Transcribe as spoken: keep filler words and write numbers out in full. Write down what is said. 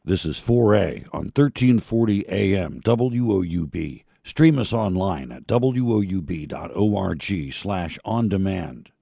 This is four A on thirteen forty A M W O U B. Stream us online at W O U B dot org slash on demand.